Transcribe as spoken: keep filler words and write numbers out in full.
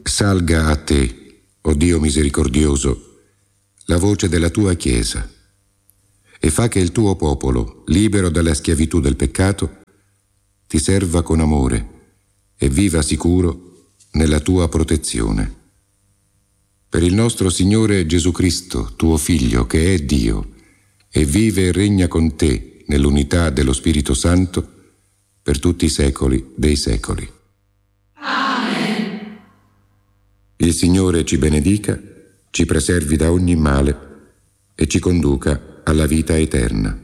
salga a te, o Dio misericordioso, la voce della tua Chiesa e fa che il tuo popolo, libero dalla schiavitù del peccato, ti serva con amore e viva sicuro nella tua protezione. Per il nostro Signore Gesù Cristo, tuo Figlio, che è Dio, e vive e regna con te nell'unità dello Spirito Santo per tutti i secoli dei secoli. Amen. Il Signore ci benedica, ci preservi da ogni male e ci conduca alla vita eterna.